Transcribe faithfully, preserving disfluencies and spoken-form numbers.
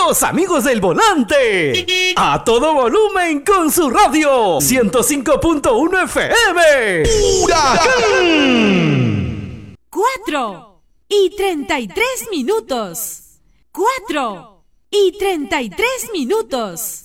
Los amigos del volante. A todo volumen con su radio. ciento cinco punto uno F M. ¡Huracán! Cuatro y treinta y tres minutos. Cuatro y treinta y tres minutos.